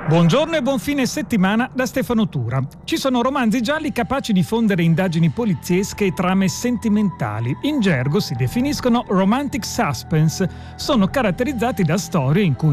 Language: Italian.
Buongiorno e buon fine settimana da Stefano Tura. Ci sono romanzi gialli capaci di fondere indagini poliziesche e trame sentimentali. In gergo si definiscono romantic suspense. Sono caratterizzati da storie in cui